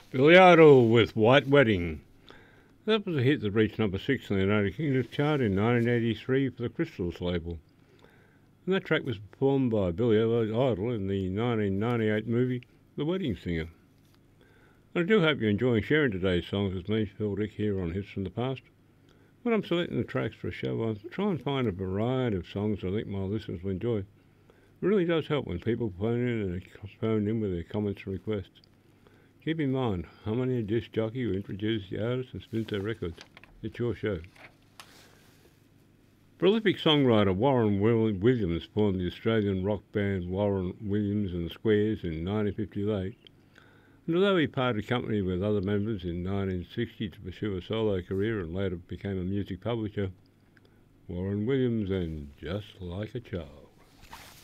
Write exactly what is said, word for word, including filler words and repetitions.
Billy Idol with White Wedding. That was a hit that reached number six in the United Kingdom chart in nineteen eighty-three for the Crystals label. And that track was performed by Billy Idol in the nineteen ninety-eight movie The Wedding Singer. And I do hope you're enjoying sharing today's songs with me, Phil Dick, here on Hits from the Past. When I'm selecting the tracks for a show, I try and find a variety of songs I think my listeners will enjoy. It really does help when people phone in and phone in with their comments and requests. Keep in mind, I'm only a disc jockey who introduces the artists and spins their records. It's your show. Prolific songwriter Warren Williams formed the Australian rock band Warren Williams and the Squares in nineteen fifty-eight. And although he parted company with other members in nineteen sixty to pursue a solo career and later became a music publisher, Warren Williams and Just Like a Child.